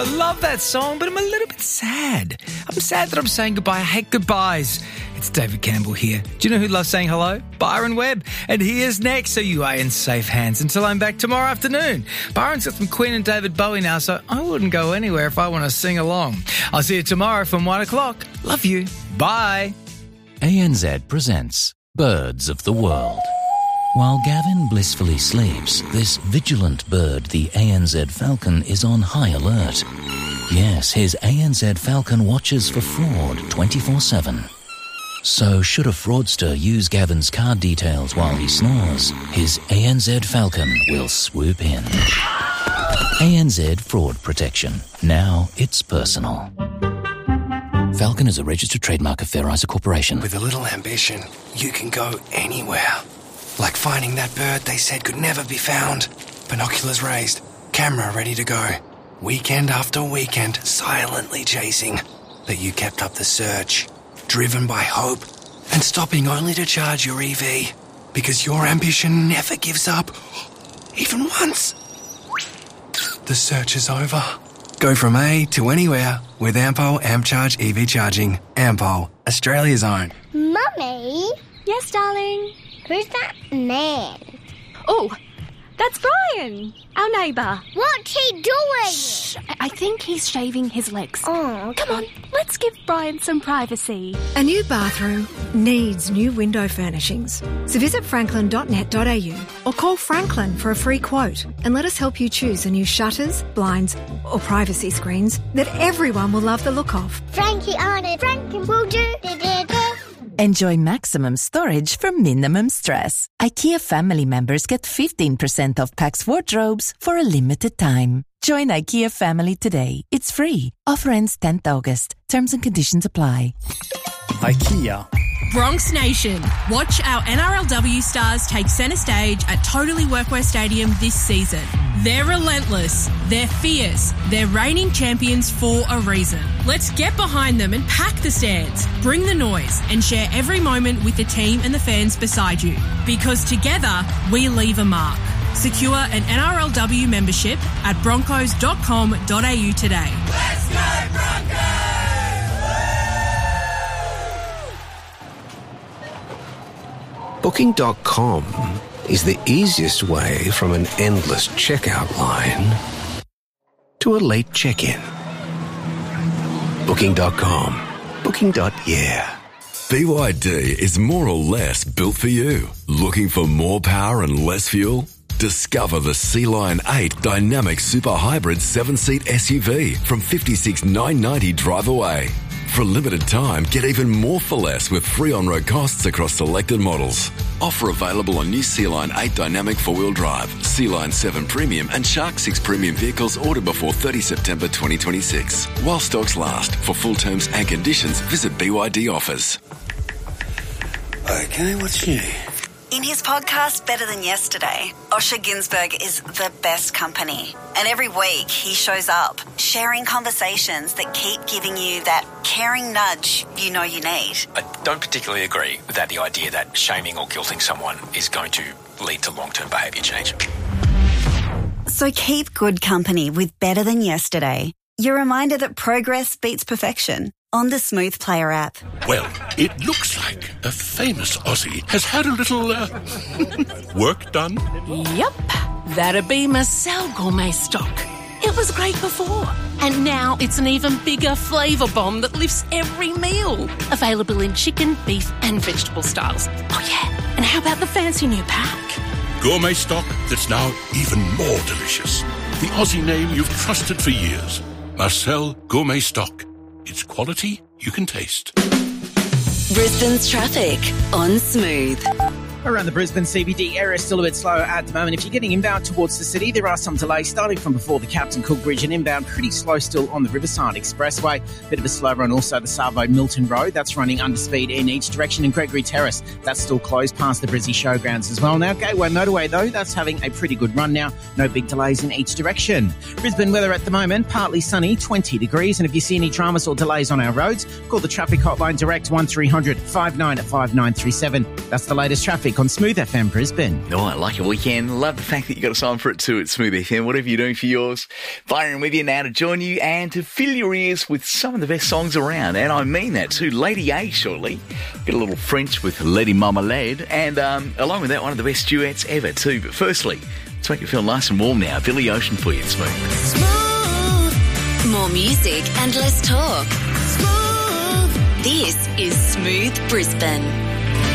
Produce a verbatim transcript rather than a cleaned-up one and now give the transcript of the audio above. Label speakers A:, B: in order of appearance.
A: I love that song, but I'm a little bit sad. I'm sad that I'm saying goodbye. I hate goodbyes. It's David Campbell here. Do you know who loves saying hello? Byron Webb. And he is next, so you are in safe hands until I'm back tomorrow afternoon. Byron's got some Queen and David Bowie now, so I wouldn't go anywhere if I want to sing along. I'll see you tomorrow from one o'clock. Love you. Bye.
B: A N Z presents Birds of the World. While Gavin blissfully sleeps, this vigilant bird, the A N Z falcon, is on high alert. Yes, his A N Z falcon watches for fraud twenty-four seven. So should a fraudster use Gavin's card details while he snores, his A N Z falcon will swoop in. A N Z Fraud Protection. Now it's personal. Falcon is a registered trademark of Fair Isa Corporation.
C: With a little ambition, you can go anywhere. Like finding that bird they said could never be found. Binoculars raised, camera ready to go. Weekend after weekend, silently chasing. But you kept up the search, driven by hope, and stopping only to charge your E V. Because your ambition never gives up, even once. The search is over. Go from A to anywhere with Ampol AmpCharge E V charging. Ampol, Australia's own.
D: Mummy?
E: Yes, darling?
D: Who's that man?
E: Oh, that's Brian, our neighbour.
D: What's he doing?
E: Shh, I think he's shaving his legs.
D: Oh,
E: come on, let's give Brian some privacy.
F: A new bathroom needs new window furnishings. So visit franklin dot net dot a u or call Franklin for a free quote and let us help you choose the new shutters, blinds or privacy screens that everyone will love the look of.
D: Frankie on it, Franklin will do. Da, da, da.
G: Enjoy maximum storage for minimum stress. IKEA family members get fifteen percent off Pax wardrobes for a limited time. Join IKEA family today. It's free. Offer ends tenth August. Terms and conditions apply.
H: IKEA.
I: Bronx Nation, watch our N R L W stars take centre stage at Totally Workwear Stadium this season. They're relentless, they're fierce, they're reigning champions for a reason. Let's get behind them and pack the stands, bring the noise and share every moment with the team and the fans beside you. Because together, we leave a mark. Secure an N R L W membership at broncos dot com dot a u today.
J: Let's go Broncos!
C: Booking dot com is the easiest way from an endless checkout line to a late check-in. Booking dot com. Booking. Yeah.
K: B Y D is more or less built for you. Looking for more power and less fuel? Discover the Sea Lion eight Dynamic Super Hybrid seven-seat S U V from fifty-six thousand nine hundred ninety dollars drive away. For a limited time, get even more for less with free on-road costs across selected models. Offer available on new Sea Lion eight Dynamic four-wheel drive, Sea Lion seven Premium and Shark six Premium vehicles ordered before thirtieth September twenty twenty-six. While stocks last. For full terms and conditions, visit B Y D Offers.
C: Okay, what's new?
L: In his podcast, Better Than Yesterday, Osher Günsberg is the best company. And every week he shows up, sharing conversations that keep giving you that caring nudge you know you need.
M: I don't particularly agree with that, the idea that shaming or guilting someone is going to lead to long-term behaviour change.
L: So keep good company with Better Than Yesterday. Your reminder that progress beats perfection. On the Smooth Player app.
N: Well, it looks like a famous Aussie has had a little uh, work done.
O: Yep, that'd be Marcel Gourmet Stock. It was great before, and now it's an even bigger flavour bomb that lifts every meal. Available in chicken, beef and vegetable styles. Oh yeah, and how about the fancy new pack?
N: Gourmet Stock that's now even more delicious. The Aussie name you've trusted for years. Marcel Gourmet Stock. It's quality you can taste.
L: Brisbane's traffic on Smooth.
H: Around the Brisbane C B D area, still a bit slow at the moment. If you're getting inbound towards the city, there are some delays starting from before the Captain Cook Bridge and inbound pretty slow still on the Riverside Expressway. Bit of a slow run also the Savo Milton Road. That's running under speed in each direction. And Gregory Terrace, that's still closed past the Brizzy Showgrounds as well. Now, Gateway Motorway, though, that's having a pretty good run now. No big delays in each direction. Brisbane weather at the moment, partly sunny, twenty degrees. And if you see any dramas or delays on our roads, call the traffic hotline direct one three hundred five nine five nine three seven. That's the latest traffic. Traffic on Smooth F M Brisbane.
P: Oh, I like a weekend. Love the fact that you got a sign for it too at Smooth F M. Whatever you're doing for yours, Byron with you now to join you and to fill your ears with some of the best songs around. And I mean that too. Lady A shortly. Get a little French with Lady Marmalade. And um, along with that, one of the best duets ever too. But firstly, let's make it feel nice and warm now. Billy Ocean for you at Smooth.
Q: Smooth. More music and less talk. Smooth. This is Smooth Brisbane.